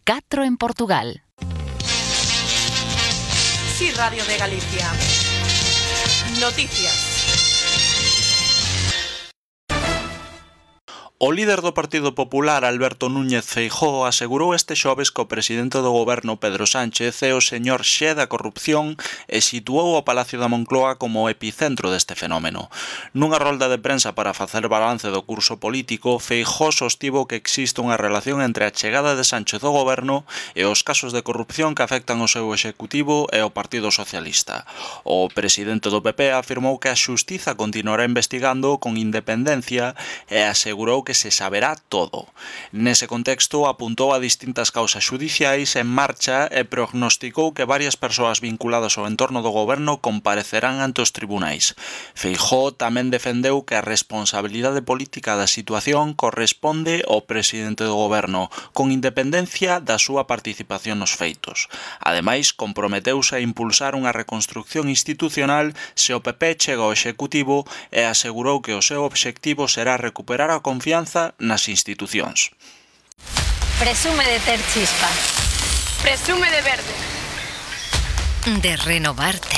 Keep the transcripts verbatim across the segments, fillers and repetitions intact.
catro en Portugal. Sí, Radio de Galicia. Noticias. O líder do Partido Popular, Alberto Núñez Feijóo, asegurou este xoves que o presidente do goberno, Pedro Sánchez, é o señor Xe da corrupción e situou o Palacio da Moncloa como o epicentro deste fenómeno. Nunha rolda de prensa para facer balance do curso político, Feijóo sostivo que existe unha relación entre a chegada de Sánchez ao goberno e os casos de corrupción que afectan o seu executivo e o Partido Socialista. O presidente do P P afirmou que a xustiza continuará investigando con independencia e asegurou que que se saberá todo. Nese contexto, apuntou a distintas causas xudiciais en marcha e prognosticou que varias persoas vinculadas ao entorno do goberno comparecerán ante os tribunais. Feijóo tamén defendeu que a responsabilidade política da situación corresponde ao presidente do goberno, con independencia da súa participación nos feitos. Ademais, comprometeuse a impulsar unha reconstrucción institucional se o P P chega ao Executivo e asegurou que o seu obxectivo será recuperar a confianza nas institucións. Presume de ter chispa. Presume de verde. De renovarte.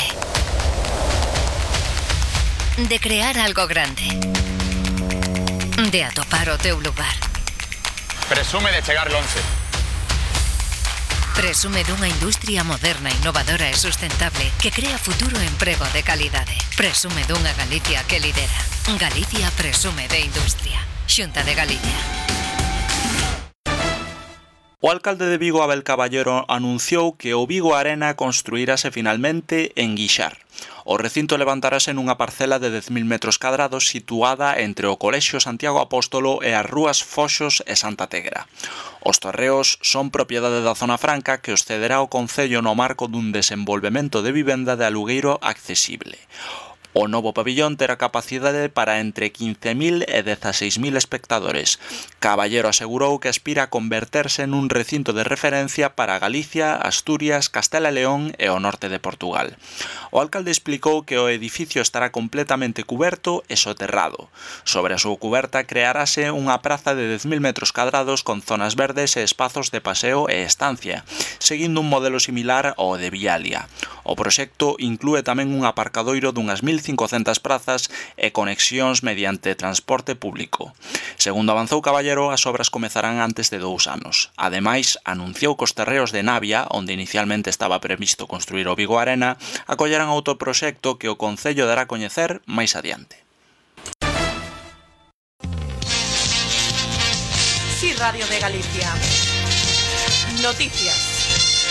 De crear algo grande. De atopar o teu lugar. Presume de chegar lonxe. Presume dunha industria moderna, innovadora e sustentable que crea futuro e emprego de calidade. Presume dunha Galicia que lidera. Galicia presume de industria. Xunta de Galicia. O alcalde de Vigo, Abel Caballero, anunciou que o Vigo Arena construirase finalmente en Guixar. O recinto levantarase nunha parcela de dez mil metros cadrados situada entre o Colexio Santiago Apóstolo e as rúas Foxos e Santa Tegra. Os terreos son propiedade da Zona Franca que os cederá o Concello no marco dun desenvolvemento de vivenda de alugueiro accesible. O novo pabillón terá capacidade para entre quince mil e dezaseis mil espectadores. Caballero asegurou que aspira a converterse nun recinto de referencia para Galicia, Asturias, Castela e León e o norte de Portugal. O alcalde explicou que o edificio estará completamente cuberto e soterrado. Sobre a súa cuberta crearase unha praza de dez mil metros cadrados con zonas verdes e espazos de paseo e estancia, seguindo un modelo similar ao de Vialia. O proxecto inclúe tamén un aparcadoiro dunhas mil cincocentas prazas e conexións mediante transporte público. Segundo avanzou Caballero, as obras comezarán antes de dous anos. Ademais, anunciou que os terreos de Navia, onde inicialmente estaba previsto construir o Vigo Arena, acollerán outro proxecto que o Concello dará a coñecer máis adiante. Sí, Radio de Galicia. Noticias.